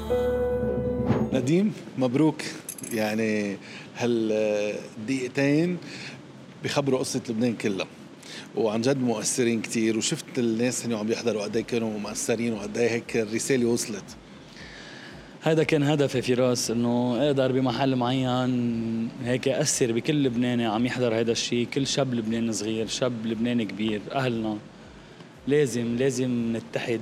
نديم مبروك. يعني هالدقيقتين بيخبروا قصة لبنان كلها، وعن جد مؤثرين كتير، وشفت الناس هني عم بيحضروا قد ايه كانوا مؤثرين وقد ايه هيك الرسالة وصلت. هذا كان هدفي فراس، انه اقدر بمحل معين هيك اثر بكل لبناني عم يحضر هذا الشيء، كل شاب لبناني صغير، شاب لبناني كبير، اهلنا. لازم نتحد.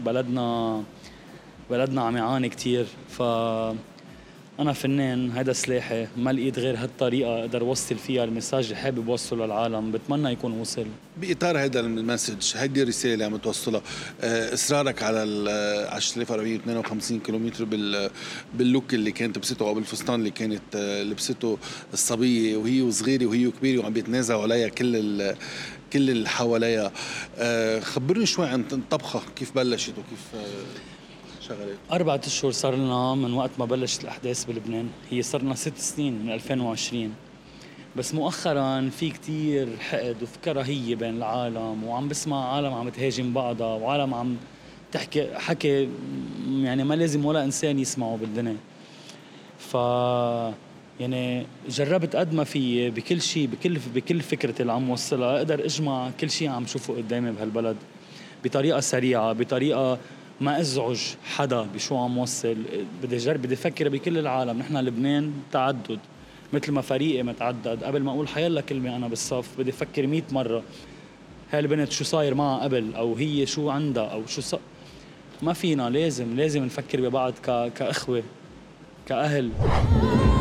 بلدنا عم يعاني كتير. انا فنان، هذا سلاحي، ما لقيت غير هالطريقه اقدر اوصل فيها المساج اللي حابب اوصله للعالم. بتمنى يكون وصل. بإطار هذا المسج، هيدي الرسالة اللي عم توصلها، إصرارك على ال 10452 كيلومتر باللوك اللي كانت لبسته أو بالفستان اللي كانت لبسته الصبية وهي صغيرة وهي كبيرة وعم بيتنازعوا عليها كل اللي حواليها. خبرني شوي عن الطبخة، كيف بلشت وكيف شغلت؟ 4 أشهر صار لنا من وقت ما بلشت الأحداث بلبنان. هي صار لنا 6 سنين من 2020. بس مؤخرا في كتير حقد وفي كراهية بين العالم، وعم بسمع عالم عم تهاجم بعضها، وعالم عم تحكي حكي يعني ما لازم ولا إنسان يسمعه بالدنيا. ف يعني جربت قد ما في بكل شيء، بكل فكرة اللي عم وصلها اقدر اجمع كل شيء عم شوفه قدامي بهالبلد بطريقة سريعة، بطريقة ما ازعج حدا بشو عم وصل. بدي افكر بكل العالم. نحن لبنان تعدد، مثل ما فريقي متعدد. قبل ما اقول حيلا كلمة انا بالصف بدي افكر 100 مرة هاي البنت شو صاير معها قبل، او هي شو عندها، او ما فينا. لازم نفكر ببعض كأخوة، كأهل.